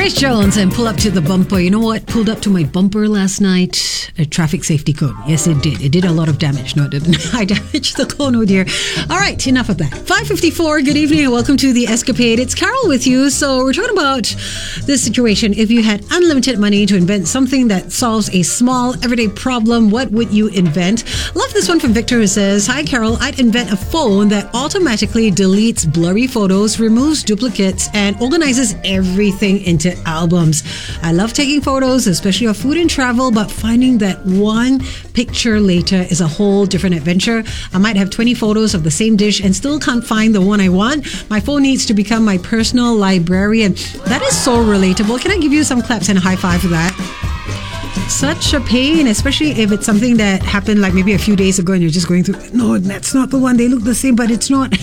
Grace Jones and Pull Up to the Bumper. You know what pulled up to my bumper last night? A traffic safety cone. Yes, it did. It did a lot of damage. No, it didn't. I damaged the cone, oh dear. All right, enough of that. 5:54. Good evening and welcome to The Escapade. It's Carol with you. So we're talking about this situation. If you had unlimited money to invent something that solves a small, everyday problem, what would you invent? Love this one from Victor who says, Hi Carol, I'd invent a phone that automatically deletes blurry photos, removes duplicates, and organizes everything into albums. I love taking photos, especially of food and travel, but finding that one picture later is a whole different adventure. I might have 20 photos of the same dish and still can't find the one I want. My phone needs to become my personal librarian. That is so relatable. Can I give you some claps and a high five for that? Such a pain, especially if it's something that happened like maybe a few days ago and you're just going through, no, that's not the one. They look the same, but it's not.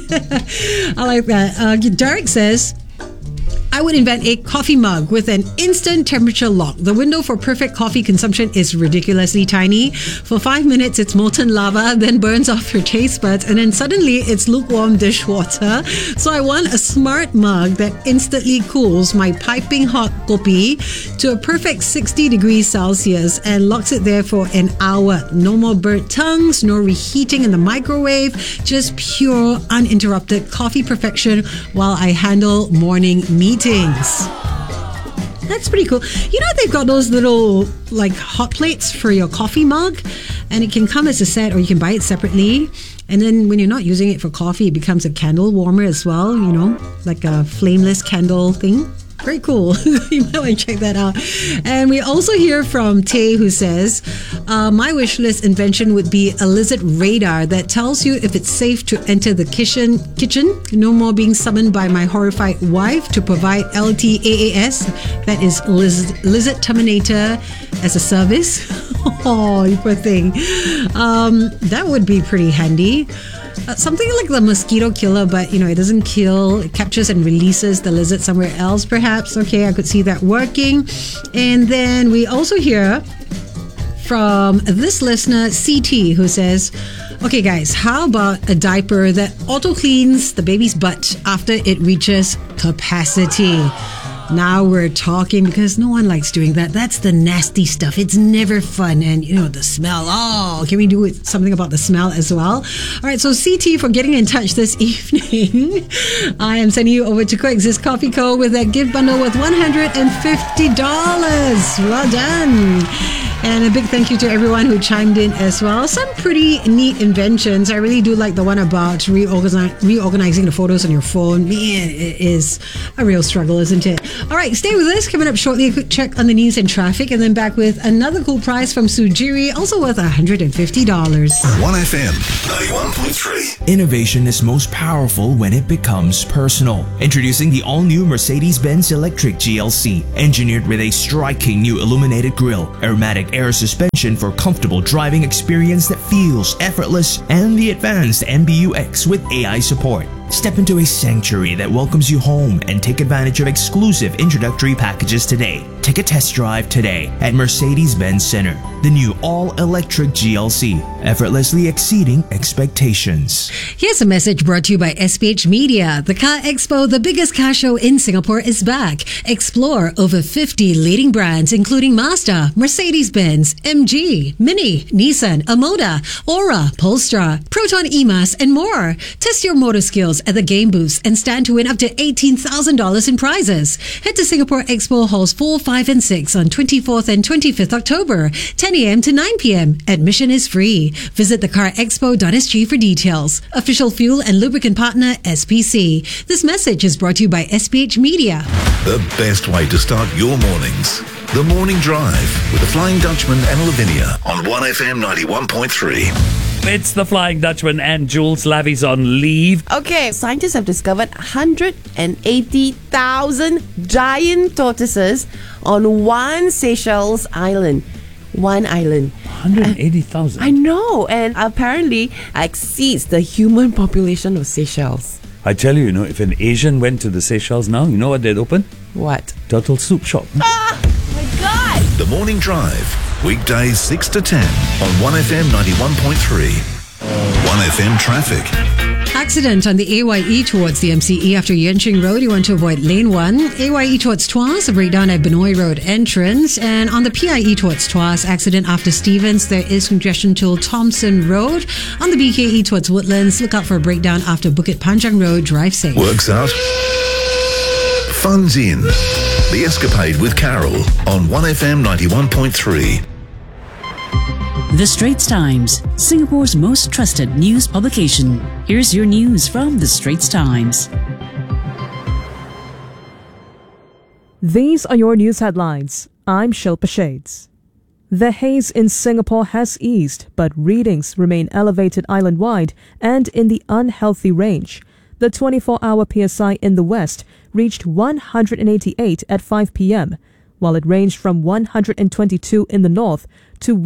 I like that. Derek says, I would invent a coffee mug with an instant temperature lock. The window for perfect coffee consumption is ridiculously tiny. For 5 minutes, it's molten lava, then burns off your taste buds, and then suddenly it's lukewarm dishwater. So I want a smart mug that instantly cools my piping hot kopi to a perfect 60 degrees Celsius and locks it there for an hour. No more burnt tongues, no reheating in the microwave, just pure, uninterrupted coffee perfection while I handle morning meetings. That's pretty cool. You know, they've got those little like hot plates for your coffee mug, and it can come as a set or you can buy it separately. And then when you're not using it for coffee, it becomes a candle warmer as well, you know, like a flameless candle thing. Very cool. You might want to check that out. And we also hear from Tay who says, my wish list invention would be a lizard radar that tells you if it's safe to enter the kitchen. No more being summoned by my horrified wife to provide LTAAS, that is Lizard Terminator, as a service. Oh, you poor thing. That would be pretty handy. Something like the mosquito killer, but you know, it doesn't kill, it captures and releases the lizard somewhere else perhaps. Okay, I could see that working. And then we also hear from this listener, CT, who says, okay guys, how about a diaper that auto cleans the baby's butt after it reaches capacity? Now we're talking, because no one likes doing that. That's the nasty stuff. It's never fun. And, you know, the smell. Oh, can we do something about the smell as well? All right, so CT, for getting in touch this evening, I am sending you over to Coexist Coffee Co. with that gift bundle with $150. Well done. And a big thank you to everyone who chimed in as well. Some pretty neat inventions. I really do like the one about reorganizing the photos on your phone. Man, it is a real struggle, isn't it? All right, stay with us. Coming up shortly, a quick check on the news and traffic, and then back with another cool prize from Sujiri, also worth $150. 1FM 91.3. Innovation is most powerful when it becomes personal. Introducing the all-new Mercedes-Benz Electric GLC, engineered with a striking new illuminated grille, aromatic air suspension for comfortable driving experience that feels effortless, and the advanced MBUX with AI support. Step into a sanctuary that welcomes you home and take advantage of exclusive introductory packages today. Take a test drive today at Mercedes-Benz Center. The new all-electric GLC, effortlessly exceeding expectations. Here's a message brought to you by SPH Media. The Car Expo, the biggest car show in Singapore, is back. Explore over 50 leading brands, including Mazda, Mercedes-Benz, MG, Mini, Nissan, Omoda, Aura, Polestar, Proton EMAS, and more. Test your motor skills at the game booths and stand to win up to $18,000 in prizes. Head to Singapore Expo Halls 4, 5, and 6 on 24th and 25th October, 10 a.m. to 9 p.m. Admission is free. Visit thecarexpo.sg for details. Official fuel and lubricant partner, SPC. This message is brought to you by SPH Media. The best way to start your mornings. The Morning Drive with the Flying Dutchman and Lavinia on 1FM 91.3. It's the Flying Dutchman and Jules Lavi's on leave. Okay, scientists have discovered 180,000 giant tortoises on one Seychelles island. One island. 180,000? I know, and apparently exceeds the human population of Seychelles. I tell you, if an Asian went to the Seychelles now, you know what they'd open? What? Turtle soup shop. Ah! My God! The Morning Drive, weekdays 6 to 10 on 1FM 91.3. 1FM Traffic. Accident on the AYE towards the MCE after Yenching Road. You want to avoid lane 1. AYE towards Tuas, a breakdown at Benoit Road entrance. And on the PIE towards Tuas, accident after Stevens. There is congestion till Thompson Road. On the BKE towards Woodlands, look out for a breakdown after Bukit Panjang Road. Drive safe. Works out. Fun's in. The Escapade with Carol on 1FM 91.3. The Straits Times, Singapore's most trusted news publication. Here's your news from The Straits Times. These are your news headlines. I'm Shilpa Shades. The haze in Singapore has eased, but readings remain elevated island-wide and in the unhealthy range. The 24-hour PSI in the west reached 188 at 5 p.m., while it ranged from 122 in the north to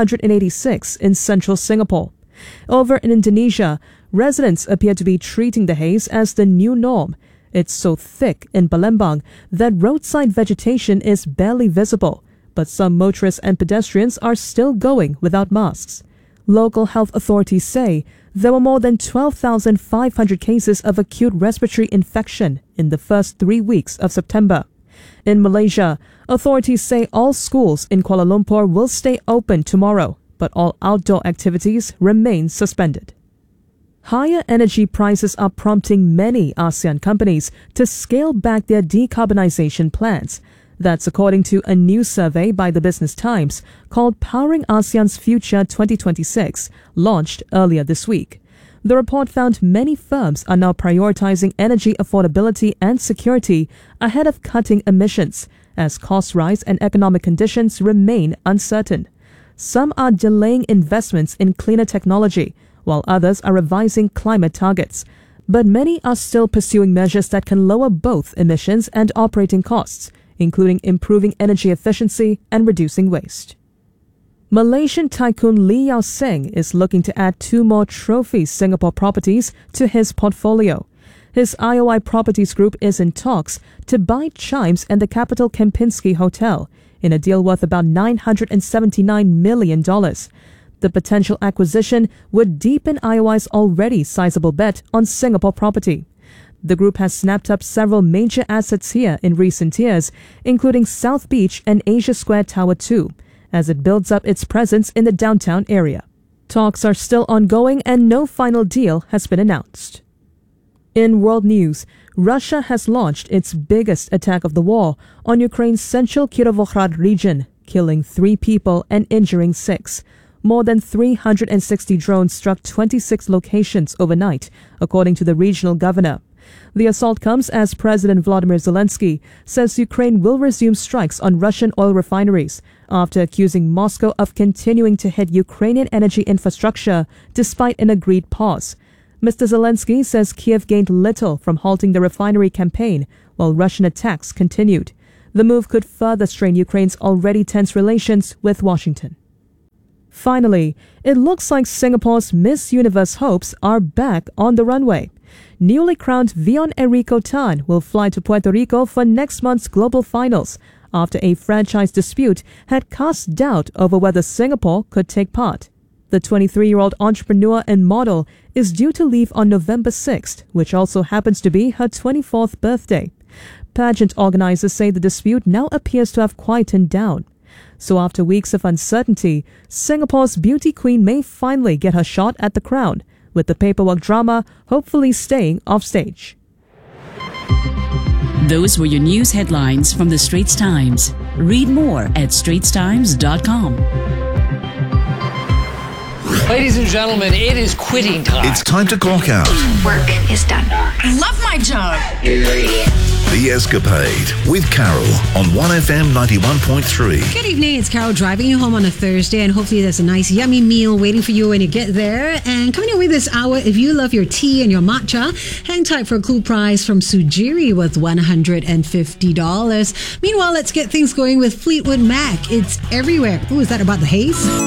186 in central Singapore. Over in Indonesia, residents appear to be treating the haze as the new norm. It's so thick in Palembang that roadside vegetation is barely visible, but some motorists and pedestrians are still going without masks. Local health authorities say there were more than 12,500 cases of acute respiratory infection in the first 3 weeks of September. In Malaysia, authorities say all schools in Kuala Lumpur will stay open tomorrow, but all outdoor activities remain suspended. Higher energy prices are prompting many ASEAN companies to scale back their decarbonization plans. That's according to a new survey by the Business Times called Powering ASEAN's Future 2026, launched earlier this week. The report found many firms are now prioritizing energy affordability and security ahead of cutting emissions, as costs rise and economic conditions remain uncertain. Some are delaying investments in cleaner technology, while others are revising climate targets. But many are still pursuing measures that can lower both emissions and operating costs, including improving energy efficiency and reducing waste. Malaysian tycoon Lee Yao Seng is looking to add 2 more trophy Singapore properties to his portfolio. His IOI Properties Group is in talks to buy Chimes and the Capital Kempinski Hotel in a deal worth about $979 million. The potential acquisition would deepen IOI's already sizable bet on Singapore property. The group has snapped up several major assets here in recent years, including South Beach and Asia Square Tower 2, as it builds up its presence in the downtown area. Talks are still ongoing and no final deal has been announced. In world news, Russia has launched its biggest attack of the war on Ukraine's central Kirovohrad region, killing 3 people and injuring 6. More than 360 drones struck 26 locations overnight, according to the regional governor. The assault comes as President Volodymyr Zelensky says Ukraine will resume strikes on Russian oil refineries after accusing Moscow of continuing to hit Ukrainian energy infrastructure despite an agreed pause. Mr. Zelensky says Kiev gained little from halting the refinery campaign while Russian attacks continued. The move could further strain Ukraine's already tense relations with Washington. Finally, it looks like Singapore's Miss Universe hopes are back on the runway. Newly crowned Vion Enrico Tan will fly to Puerto Rico for next month's global finals after a franchise dispute had cast doubt over whether Singapore could take part. The 23-year-old entrepreneur and model is due to leave on November 6th, which also happens to be her 24th birthday. Pageant organizers say the dispute now appears to have quietened down. So after weeks of uncertainty, Singapore's beauty queen may finally get her shot at the crown, with the paperwork drama hopefully staying off stage. Those were your news headlines from The Straits Times. Read more at straitstimes.com. Ladies and gentlemen, it is quitting time. It's time to clock out. Work is done. I love my job. The Escapade with Carol on 1FM 91.3. Good evening, it's Carol driving you home on a Thursday, and hopefully there's a nice yummy meal waiting for you when you get there. And coming away this hour, if you love your tea and your matcha, hang tight for a cool prize from Sujiri worth $150. Meanwhile, let's get things going with Fleetwood Mac. It's everywhere. Ooh, is that about the haze?